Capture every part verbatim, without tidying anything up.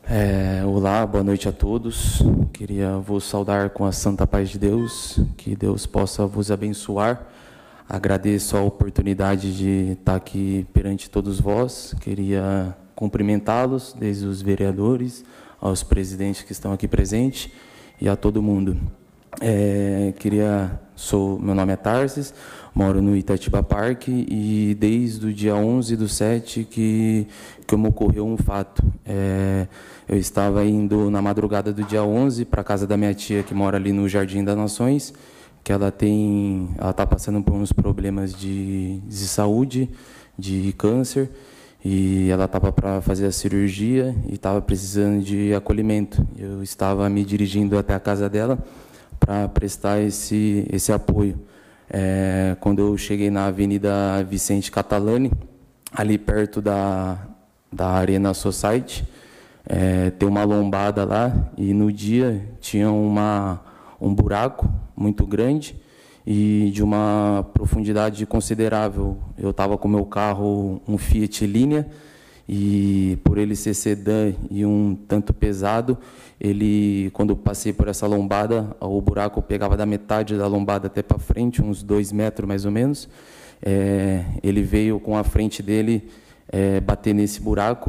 É, olá, boa noite a todos. Queria vos saudar com a santa paz de Deus, que Deus possa vos abençoar. Agradeço a oportunidade de estar aqui perante todos vós. Queria cumprimentá-los, desde os vereadores, aos presidentes que estão aqui presentes e a todo mundo. É, queria, sou, meu nome é Tarsis, moro no Itatiba Park e desde o dia onze do sete que, que me ocorreu um fato. É, eu estava indo na madrugada do dia onze para a casa da minha tia, que mora ali no Jardim das Nações, que ela tem, ela está passando por uns problemas de, de saúde, de câncer, e ela estava para fazer a cirurgia e estava precisando de acolhimento. Eu estava me dirigindo até a casa dela para prestar esse, esse apoio. É, quando eu cheguei na Avenida Vicente Catalani, ali perto da, da Arena Society, é, tem uma lombada lá, e no dia tinha uma, um buraco muito grande e de uma profundidade considerável. Eu estava com o meu carro, um Fiat Linea, e por ele ser sedã e um tanto pesado, ele, quando eu passei por essa lombada, o buraco pegava da metade da lombada até para frente, uns dois metros mais ou menos. É, ele veio com a frente dele é, bater nesse buraco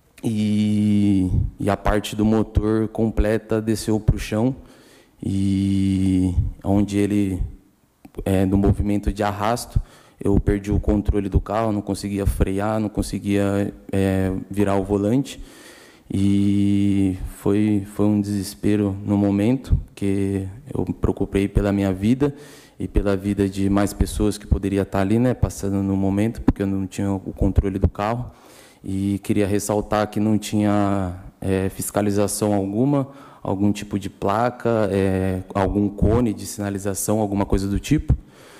e, e a parte do motor completa desceu para o chão, e onde ele, é, no movimento de arrasto, eu perdi o controle do carro, não conseguia frear, não conseguia é, virar o volante. E foi, foi um desespero no momento, que eu me preocupei pela minha vida e pela vida de mais pessoas que poderiam estar ali, né, passando no momento, porque eu não tinha o controle do carro. E queria ressaltar que não tinha é, fiscalização alguma, algum tipo de placa, é, algum cone de sinalização, alguma coisa do tipo.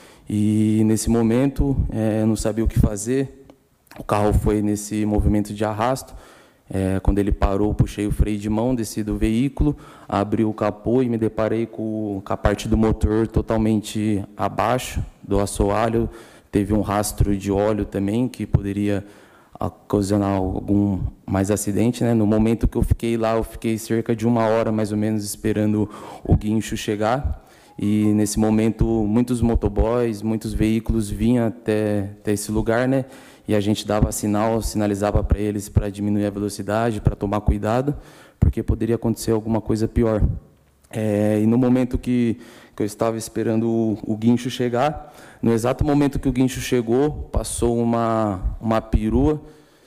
E, nesse momento, é, eu não sabia o que fazer. O carro foi nesse movimento de arrasto. É, quando ele parou, puxei o freio de mão, desci do veículo, abri o capô e me deparei com, com a parte do motor totalmente abaixo do assoalho. Teve um rastro de óleo também, que poderia ocasionar algum mais acidente, né? No momento que eu fiquei lá, eu fiquei cerca de uma hora, mais ou menos, esperando o guincho chegar. E, nesse momento, muitos motoboys, muitos veículos vinham até, até esse lugar, né? E a gente dava sinal, sinalizava para eles para diminuir a velocidade, para tomar cuidado, porque poderia acontecer alguma coisa pior. É, e no momento que, que eu estava esperando o, o guincho chegar, no exato momento que o guincho chegou, passou uma, uma perua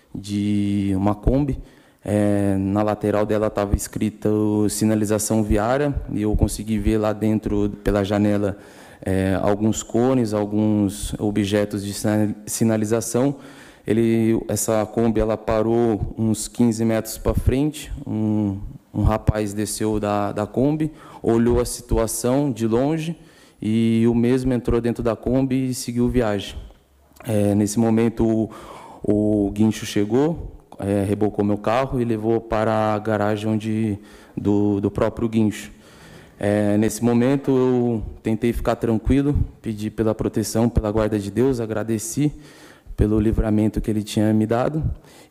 de uma Kombi. É, na lateral dela estava escrita sinalização viária, e eu consegui ver lá dentro, pela janela, é, alguns cones, alguns objetos de sinalização. Ele, essa Kombi, ela parou uns quinze metros para frente. Um, um rapaz desceu da, da Kombi, olhou a situação de longe, e o mesmo entrou dentro da Kombi e seguiu viagem. É, nesse momento, o, o guincho chegou, É, rebocou meu carro e levou para a garagem onde, do, do próprio guincho. É, nesse momento, eu tentei ficar tranquilo, pedi pela proteção, pela guarda de Deus, agradeci pelo livramento que ele tinha me dado.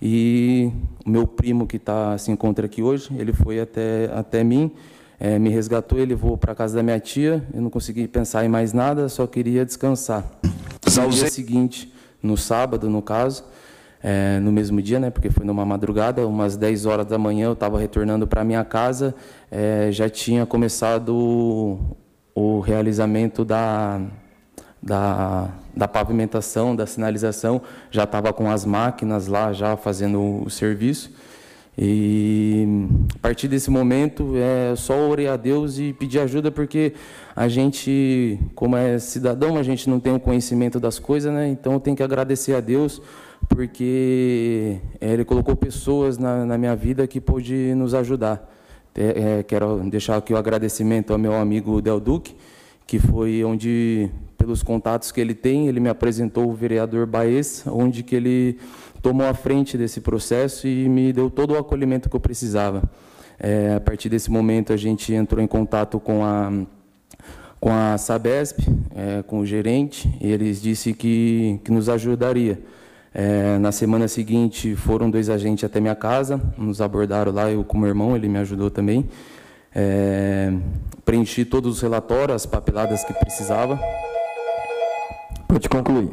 E o meu primo, que tá, se encontra aqui hoje, ele foi até, até mim, é, me resgatou e levou para a casa da minha tia. Eu não consegui pensar em mais nada, só queria descansar. No dia seguinte, no sábado, no caso, É, no mesmo dia, né, porque foi numa madrugada, umas dez horas da manhã, eu estava retornando para a minha casa, é, já tinha começado o, o realizamento da, da, da pavimentação, da sinalização, já estava com as máquinas lá, já fazendo o serviço. E, a partir desse momento, é, só orei a Deus e pedi ajuda, porque a gente, como é cidadão, a gente não tem o conhecimento das coisas, né, então eu tenho que agradecer a Deus, porque Ele colocou pessoas na, na minha vida que pôde nos ajudar. É, quero deixar aqui o agradecimento ao meu amigo Del Duque, que foi onde, pelos contatos que ele tem, ele me apresentou o vereador Baez, onde que ele tomou a frente desse processo e me deu todo o acolhimento que eu precisava. É, a partir desse momento, a gente entrou em contato com a, com a Sabesp, é, com o gerente, e eles disse que, que nos ajudaria. É, na semana seguinte, foram dois agentes até minha casa, nos abordaram lá, eu com meu irmão, ele me ajudou também. É, preenchi todos os relatórios, as papeladas que precisava. Pode concluir.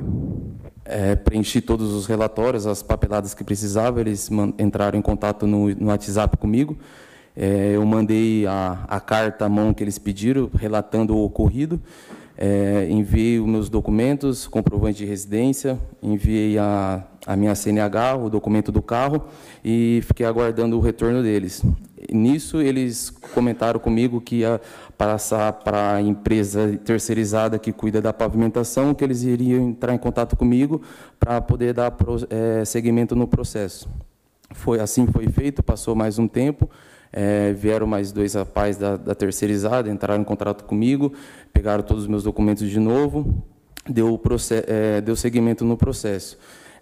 É, preenchi todos os relatórios, as papeladas que precisava, eles entraram em contato no, no WhatsApp comigo. É, eu mandei a, a carta à mão que eles pediram, relatando o ocorrido. É, enviei os meus documentos, comprovante de residência, enviei a, a minha C N H, o documento do carro, e fiquei aguardando o retorno deles. Nisso, eles comentaram comigo que ia passar para a empresa terceirizada que cuida da pavimentação, que eles iriam entrar em contato comigo para poder dar é, seguimento no processo. Foi, assim foi feito, passou mais um tempo. É, vieram mais dois rapazes da, da terceirizada, entraram em contato comigo, pegaram todos os meus documentos de novo, deu, process, é, deu seguimento no processo.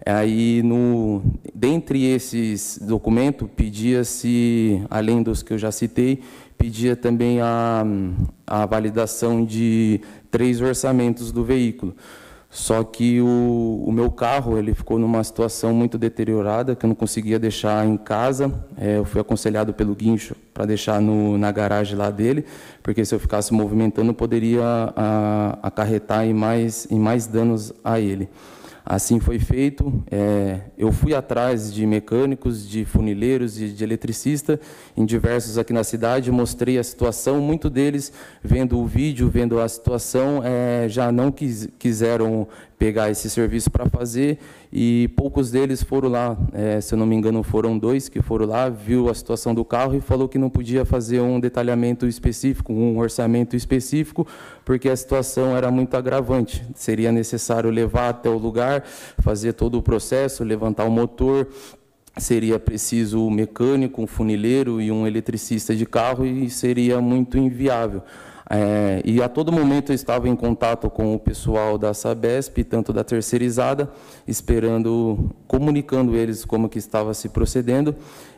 Aí, no, dentre esses documentos, pedia-se, além dos que eu já citei, pedia também a, a validação de três orçamentos do veículo. Só que o, o meu carro ele ficou numa situação muito deteriorada, que eu não conseguia deixar em casa. É, eu fui aconselhado pelo guincho para deixar no, na garagem lá dele, porque se eu ficasse movimentando, poderia a, acarretar em mais, em mais danos a ele. Assim foi feito. É, eu fui atrás de mecânicos, de funileiros e de eletricista, em diversos aqui na cidade, mostrei a situação. Muitos deles, vendo o vídeo, vendo a situação, é, já não quis, quiseram pegar esse serviço para fazer, e poucos deles foram lá, é, se eu não me engano, foram dois que foram lá, viu a situação do carro e falou que não podia fazer um detalhamento específico, um orçamento específico, porque a situação era muito agravante. Seria necessário levar até o lugar, fazer todo o processo, levantar o motor, seria preciso um mecânico, um funileiro e um eletricista de carro, e seria muito inviável. É, e a todo momento eu estava em contato com o pessoal da Sabesp, tanto da terceirizada, esperando, comunicando eles como que estava se procedendo,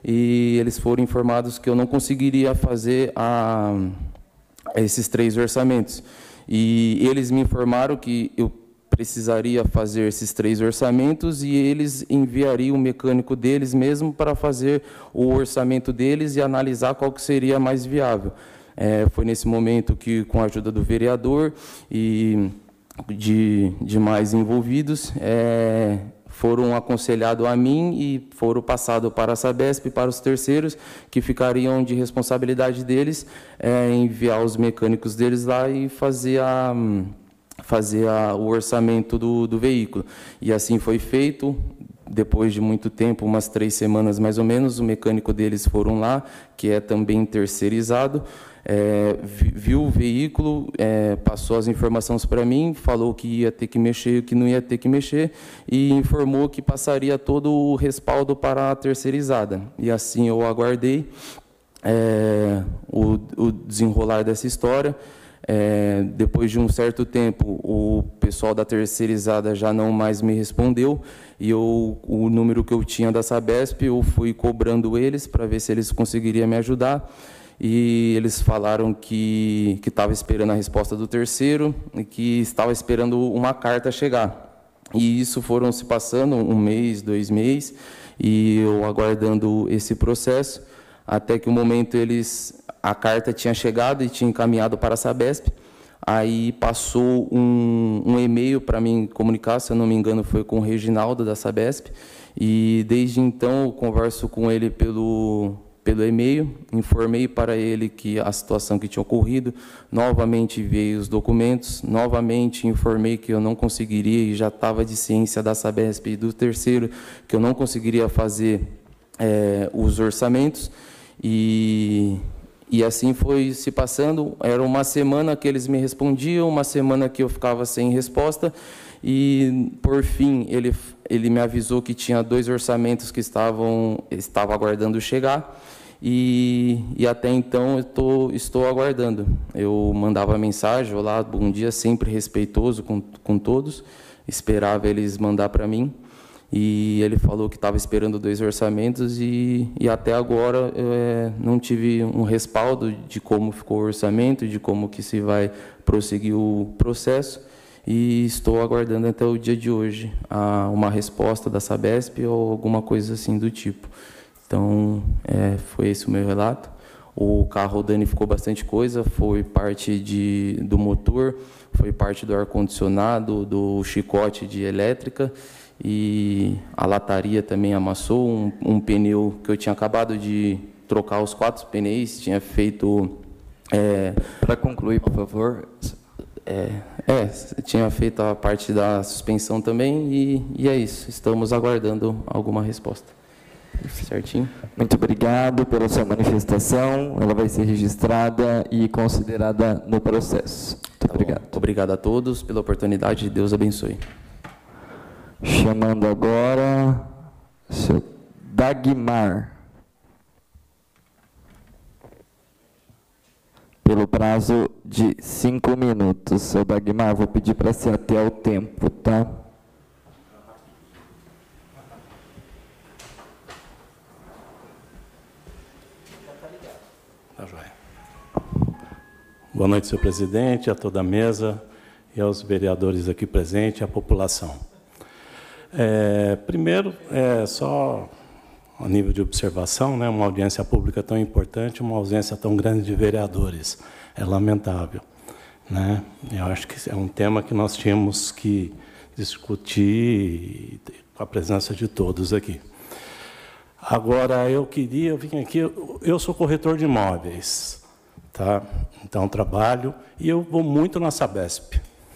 e eles foram informados que eu não conseguiria fazer a, esses três orçamentos. E eles me informaram que eu precisaria fazer esses três orçamentos e eles enviariam o mecânico deles mesmo para fazer o orçamento deles e analisar qual que seria mais viável. É, foi nesse momento que, com a ajuda do vereador e de demais envolvidos, é, foram aconselhados a mim e foram passados para a Sabesp, para os terceiros, que ficariam de responsabilidade deles, é, enviar os mecânicos deles lá e fazer a... fazer a, o orçamento do, do veículo. E assim foi feito. Depois de muito tempo, umas três semanas mais ou menos, o mecânico deles foram lá, que é também terceirizado, é, viu o veículo, é, passou as informações para mim, falou que ia ter que mexer, que não ia ter que mexer, e informou que passaria todo o respaldo para a terceirizada. E assim eu aguardei é, o, o desenrolar dessa história. É, depois de um certo tempo, o pessoal da terceirizada já não mais me respondeu, e eu, o número que eu tinha da Sabesp, eu fui cobrando eles para ver se eles conseguiriam me ajudar, e eles falaram que que estava esperando a resposta do terceiro e que estava esperando uma carta chegar. E isso foram se passando um mês, dois meses, e eu aguardando esse processo, até que o momento eles... a carta tinha chegado e tinha encaminhado para a Sabesp. Aí passou um, um e-mail para mim comunicar, se eu não me engano, foi com o Reginaldo da Sabesp. E desde então eu converso com ele pelo, pelo e-mail, informei para ele que a situação que tinha ocorrido, novamente enviei os documentos, novamente informei que eu não conseguiria, e já estava de ciência da Sabesp e do terceiro, que eu não conseguiria fazer é, os orçamentos. E... E assim foi se passando. Era uma semana que eles me respondiam, uma semana que eu ficava sem resposta, e, por fim, ele, ele me avisou que tinha dois orçamentos que estavam estava aguardando chegar, e, e até então eu tô, estou aguardando. Eu mandava mensagem, olá, bom dia, sempre respeitoso com, com todos, esperava eles mandar para mim. E ele falou que estava esperando dois orçamentos e, e até agora é, não tive um respaldo de como ficou o orçamento, de como que se vai prosseguir o processo. e estou aguardando até o dia de hoje a, uma resposta da Sabesp ou alguma coisa assim do tipo. Então, é, foi esse o meu relato. O carro danificou bastante coisa, foi parte de, do motor, foi parte do ar-condicionado, do chicote de elétrica, e a lataria também amassou, um, um pneu que eu tinha acabado de trocar os quatro pneus, tinha feito... É, Para concluir, por favor... É, é, tinha feito a parte da suspensão também, e, e é isso, estamos aguardando alguma resposta. Certinho? Muito obrigado pela sua manifestação, ela vai ser registrada e considerada no processo. Muito tá obrigado. Bom. Obrigado a todos pela oportunidade, Deus abençoe. Chamando agora o seu Dagmar. Pelo prazo de cinco minutos. Seu Dagmar, vou pedir para se ater ao tempo, tá? Tá joia. Boa noite, senhor presidente, a toda a mesa e aos vereadores aqui presentes e à população. É, primeiro, é só a nível de observação, né, uma audiência pública tão importante, uma ausência tão grande de vereadores. É lamentável, né? Eu acho que é um tema que nós tínhamos que discutir com a presença de todos aqui. Agora, eu queria, eu vim aqui, eu sou corretor de imóveis, tá? Então, trabalho, e eu vou muito na Sabesp.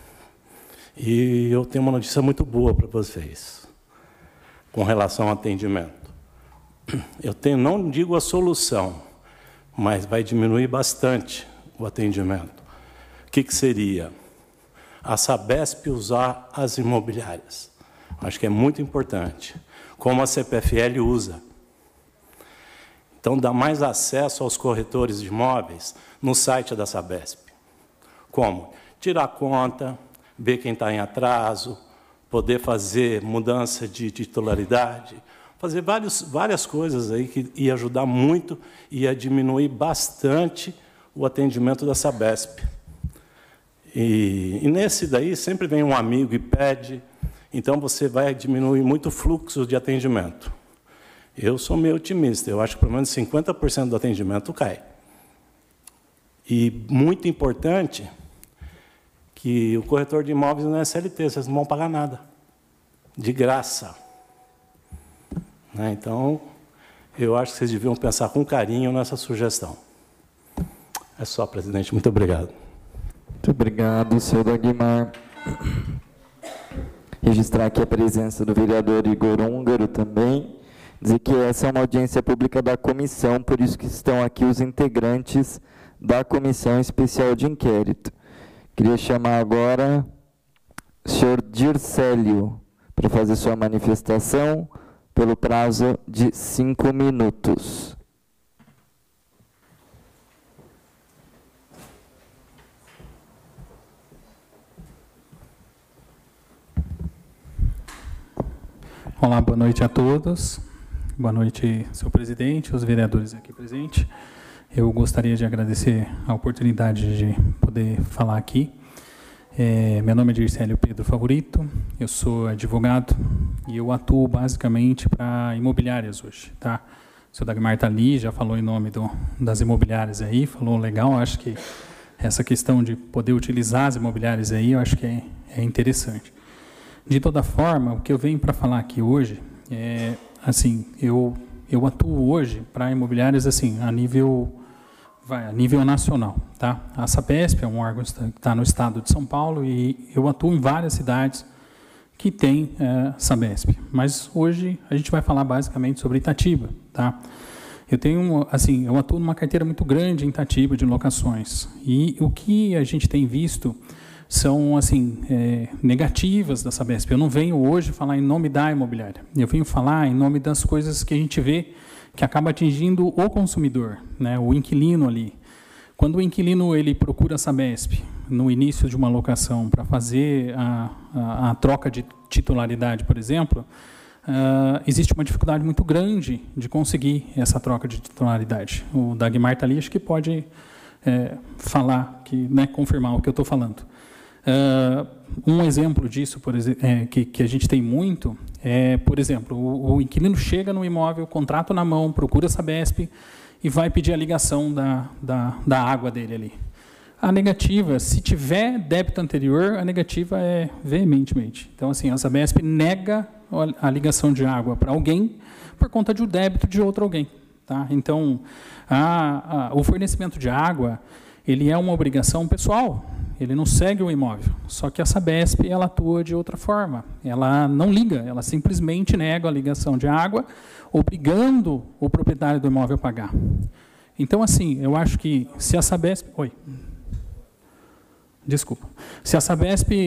E eu tenho uma notícia muito boa para vocês, com relação ao atendimento. Eu tenho, não digo a solução, mas vai diminuir bastante o atendimento. O que, que seria? A Sabesp usar as imobiliárias. Acho que é muito importante. Como a C P F L usa. Então, dá mais acesso aos corretores de imóveis no site da Sabesp. Como? Tirar conta, ver quem está em atraso, poder fazer mudança de titularidade, fazer vários, várias coisas aí que ia ajudar muito e ia diminuir bastante o atendimento da Sabesp. E, e nesse daí sempre vem um amigo e pede, então você vai diminuir muito o fluxo de atendimento. Eu sou meio otimista, eu acho que pelo menos cinquenta por cento do atendimento cai. E muito importante que o corretor de imóveis não é C L T, vocês não vão pagar nada, de graça. Né? Então, eu acho que vocês deviam pensar com carinho nessa sugestão. É só, presidente. Muito obrigado. Muito obrigado, senhor Dagmar. Registrar aqui a presença do vereador Igor Húngaro também. Dizer que essa é uma audiência pública da comissão, por isso que estão aqui os integrantes da Comissão Especial de Inquérito. Queria chamar agora o senhor Dircélio para fazer sua manifestação pelo prazo de cinco minutos. Olá, boa noite a todos. Boa noite, senhor presidente, os vereadores aqui presentes. Eu gostaria de agradecer a oportunidade de poder falar aqui. É, meu nome é Dircélio Pedro Favorito, eu sou advogado e eu atuo basicamente para imobiliárias hoje, tá? O senhor Dagmar está ali, já falou em nome do, das imobiliárias aí, falou legal, acho que essa questão de poder utilizar as imobiliárias aí, eu acho que é, é interessante. De toda forma, o que eu venho para falar aqui hoje é, assim, eu, eu atuo hoje para imobiliárias, assim, a nível... Vai, a nível nacional, tá? A Sabesp é um órgão que está no estado de São Paulo e eu atuo em várias cidades que tem é, Sabesp. Mas hoje a gente vai falar basicamente sobre Itatiba, tá? Eu tenho, assim, eu atuo numa carteira muito grande em Itatiba de locações e o que a gente tem visto são, assim, é, negativas da Sabesp. Eu não venho hoje falar em nome da imobiliária, eu venho falar em nome das coisas que a gente vê que acaba atingindo o consumidor, né, o inquilino ali. Quando o inquilino ele procura a Sabesp no início de uma locação para fazer a, a, a troca de titularidade, por exemplo, uh, existe uma dificuldade muito grande de conseguir essa troca de titularidade. O Dagmar está ali, acho que pode é, falar, que, né, confirmar o que eu estou falando. Uh, um exemplo disso, por exemplo, é, que, que a gente tem muito, é, por exemplo, o, o inquilino chega no imóvel, contrato na mão, procura a Sabesp e vai pedir a ligação da, da, da água dele ali. A negativa, se tiver débito anterior, a negativa é veementemente. Então, assim, a Sabesp nega a ligação de água para alguém por conta de um débito de outro alguém. Tá? Então, a, a, o fornecimento de água, ele é uma obrigação pessoal, ele não segue o imóvel. Só que a Sabesp, ela atua de outra forma. Ela não liga, ela simplesmente nega a ligação de água, obrigando o proprietário do imóvel a pagar. Então, assim, eu acho que se a Sabesp... Oi. Desculpa. Se a Sabesp é,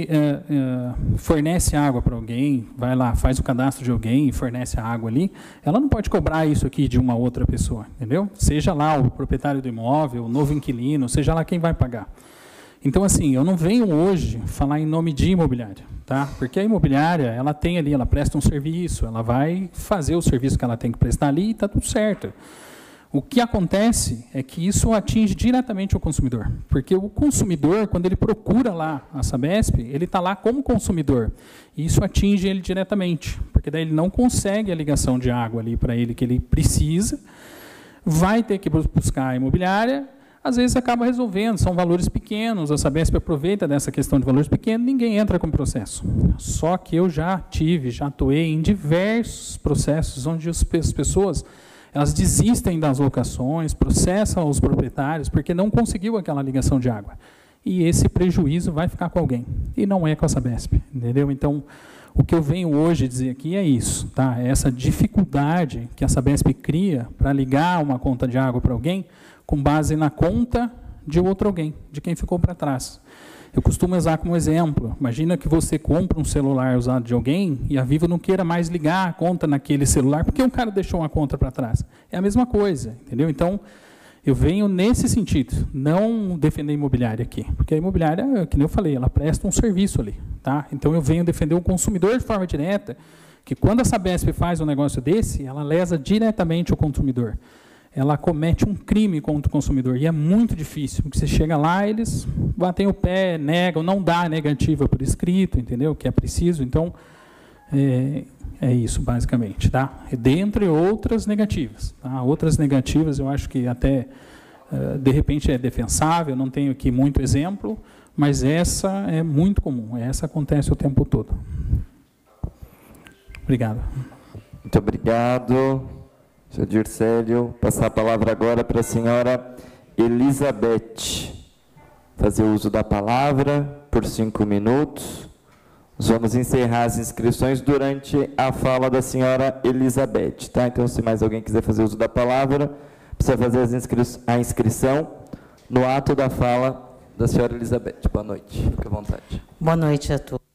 é, fornece água para alguém, vai lá, faz o cadastro de alguém e fornece a água ali, ela não pode cobrar isso aqui de uma outra pessoa, entendeu? Seja lá o proprietário do imóvel, o novo inquilino, seja lá quem vai pagar. Então, assim, eu não venho hoje falar em nome de imobiliária, tá? Porque a imobiliária, ela tem ali, ela presta um serviço, ela vai fazer o serviço que ela tem que prestar ali e está tudo certo. O que acontece é que isso atinge diretamente o consumidor, porque o consumidor, quando ele procura lá a Sabesp, ele está lá como consumidor, e isso atinge ele diretamente, porque daí ele não consegue a ligação de água ali para ele que ele precisa, vai ter que buscar a imobiliária, às vezes acaba resolvendo, são valores pequenos, a Sabesp aproveita dessa questão de valores pequenos, ninguém entra com o processo. Só que eu já tive, já atuei em diversos processos onde as pessoas... elas desistem das locações, processam os proprietários, porque não conseguiu aquela ligação de água. E esse prejuízo vai ficar com alguém, e não é com a Sabesp, entendeu? Então, o que eu venho hoje dizer aqui é isso, tá? É essa dificuldade que a Sabesp cria para ligar uma conta de água para alguém, com base na conta de outro alguém, de quem ficou para trás. Eu costumo usar como exemplo, imagina que você compra um celular usado de alguém e a Vivo não queira mais ligar a conta naquele celular, porque um cara deixou uma conta para trás. É a mesma coisa, entendeu? Então, eu venho nesse sentido, não defender a imobiliária aqui, porque a imobiliária, que nem eu falei, ela presta um serviço ali. Tá? Então, eu venho defender o consumidor de forma direta, que quando a Sabesp faz um negócio desse, ela lesa diretamente o consumidor. Ela comete um crime contra o consumidor, e é muito difícil, porque você chega lá, eles batem o pé, negam, não dá negativa por escrito, entendeu? Que é preciso, então, é, é isso, basicamente, tá? Dentre outras negativas, tá? Outras negativas, eu acho que até, de repente, é defensável, não tenho aqui muito exemplo, mas essa é muito comum, essa acontece o tempo todo. Obrigado. Muito obrigado. Senhor Dircélio, passar a palavra agora para a senhora Elizabeth. Fazer uso da palavra por cinco minutos. Nós vamos encerrar as inscrições durante a fala da senhora Elizabeth. Tá? Então, se mais alguém quiser fazer uso da palavra, precisa fazer as inscri a inscrição no ato da fala da senhora Elizabeth. Boa noite. Fique à vontade. Boa noite a todos.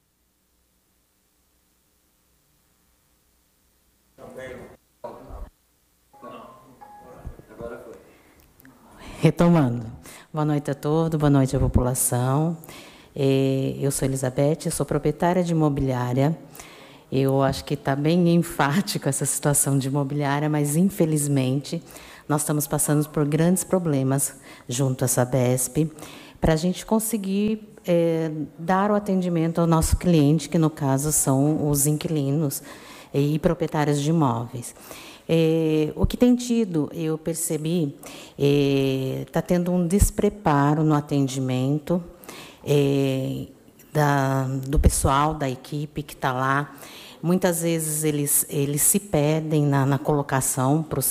Retomando. Boa noite a todos, boa noite à população. Eu sou Elizabeth, sou proprietária de imobiliária. Eu acho que está bem enfático essa situação de imobiliária, mas, infelizmente, nós estamos passando por grandes problemas junto à Sabesp para a gente conseguir é, dar o atendimento ao nosso cliente, que, no caso, são os inquilinos e proprietários de imóveis. É, o que tem tido, eu percebi, está é, tendo um despreparo no atendimento é, da, do pessoal, da equipe que está lá. Muitas vezes eles, eles se pedem na, na colocação para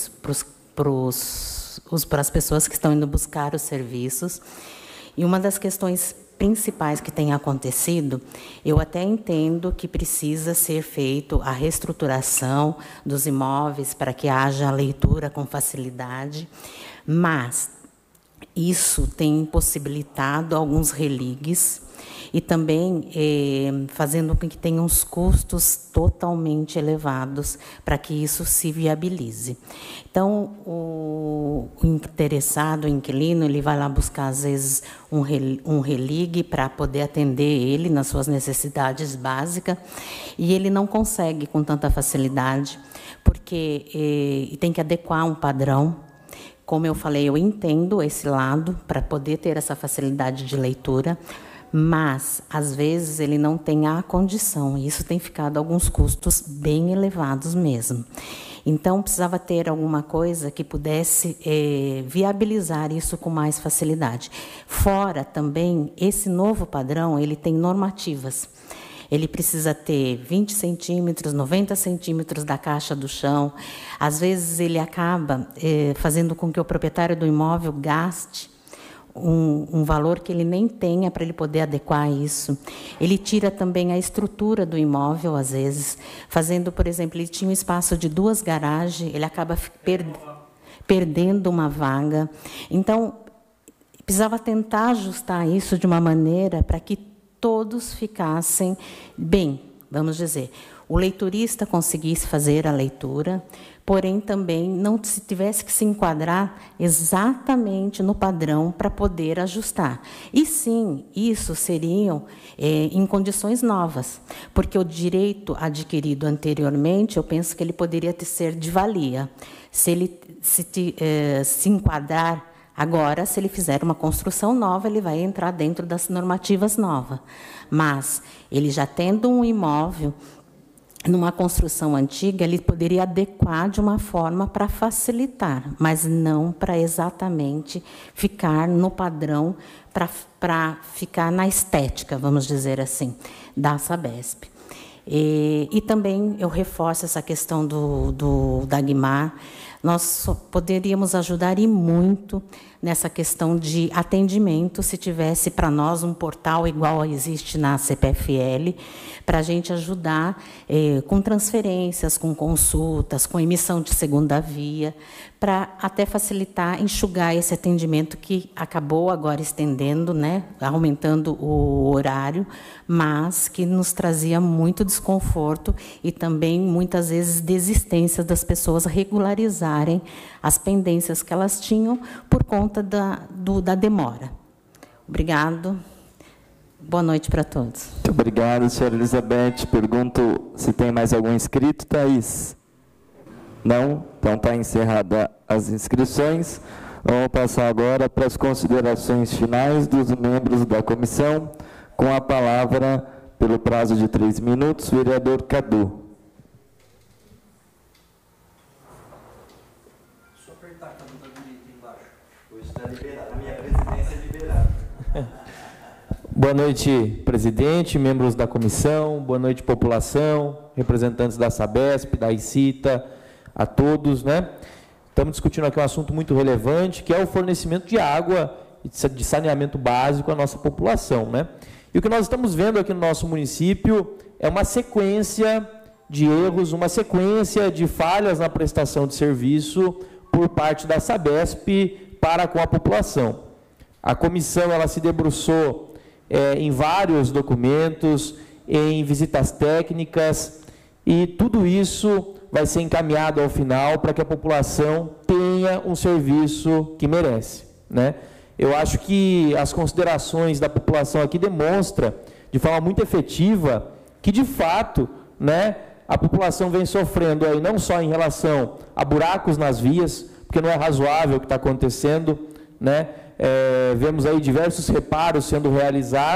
as pessoas que estão indo buscar os serviços. E uma das questões principais que tem acontecido, eu até entendo que precisa ser feito a reestruturação dos imóveis para que haja a leitura com facilidade, mas isso tem impossibilitado alguns religues e também eh, fazendo com que tenha uns custos totalmente elevados para que isso se viabilize. Então, o, o interessado, o inquilino, ele vai lá buscar, às vezes, um, um religue para poder atender ele nas suas necessidades básicas, e ele não consegue com tanta facilidade, porque eh, tem que adequar um padrão. Como eu falei, eu entendo esse lado para poder ter essa facilidade de leitura, mas, às vezes, ele não tem a condição, e isso tem ficado alguns custos bem elevados mesmo. Então, precisava ter alguma coisa que pudesse eh, viabilizar isso com mais facilidade. Fora, também, esse novo padrão, ele tem normativas. Ele precisa ter vinte centímetros, noventa centímetros da caixa do chão. Às vezes, ele acaba eh, fazendo com que o proprietário do imóvel gaste Um, um valor que ele nem tenha para ele poder adequar isso. Ele tira também a estrutura do imóvel, às vezes, fazendo, por exemplo, ele tinha um espaço de duas garagens, ele acaba per perdendo uma vaga. Então, precisava tentar ajustar isso de uma maneira para que todos ficassem bem, vamos dizer. O leiturista conseguisse fazer a leitura, porém também não se tivesse que se enquadrar exatamente no padrão para poder ajustar. E sim, isso seriam é, em condições novas, porque o direito adquirido anteriormente, eu penso que ele poderia ter, ser de valia. Se ele se, é, se enquadrar agora, se ele fizer uma construção nova, ele vai entrar dentro das normativas novas. Mas ele já tendo um imóvel numa construção antiga, ele poderia adequar de uma forma para facilitar, mas não para exatamente ficar no padrão, para, para ficar na estética, vamos dizer assim, da Sabesp. E, e também eu reforço essa questão do, do Dagmar. Nós poderíamos ajudar e muito nessa questão de atendimento, se tivesse para nós um portal igual existe na C P F L, para a gente ajudar eh, com transferências, com consultas, com emissão de segunda via, para até facilitar, enxugar esse atendimento que acabou agora estendendo, né, aumentando o horário, mas que nos trazia muito desconforto e também, muitas vezes, desistência das pessoas regularizarem as pendências que elas tinham por conta da, do, da demora. Obrigado. Boa noite para todos. Muito obrigado, senhora Elizabeth. Pergunto se tem mais algum inscrito, Thaís? Não? Então está encerrada as inscrições. Vamos passar agora para as considerações finais dos membros da comissão, com a palavra, pelo prazo de três minutos, vereador Cadu. Só apertar a câmera direita embaixo. Hoje está liberado. A minha presidência é liberada. Boa noite, presidente, membros da comissão, boa noite, população, representantes da Sabesp, da ICITA, a todos, né? Estamos discutindo aqui um assunto muito relevante, que é o fornecimento de água e de saneamento básico à nossa população, né? E o que nós estamos vendo aqui no nosso município é uma sequência de erros, uma sequência de falhas na prestação de serviço por parte da Sabesp para com a população. A comissão ela se debruçou É, em vários documentos, em visitas técnicas, e tudo isso vai ser encaminhado ao final para que a população tenha um serviço que merece, né? Eu acho que as considerações da população aqui demonstram de forma muito efetiva que, de fato, né, a população vem sofrendo aí não só em relação a buracos nas vias, porque não é razoável o que está acontecendo, né? É, vemos aí diversos reparos sendo realizados,